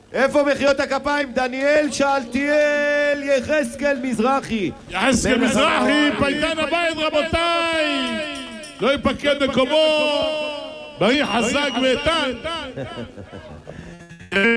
איפה מחיאות הכפיים? דניאל שאלתיאל, יחזקאל מזרחי. יחזקאל מזרחי, פייטן הבית רבותיי, לא ייפקד מקומו, בריא חזק ואיתן.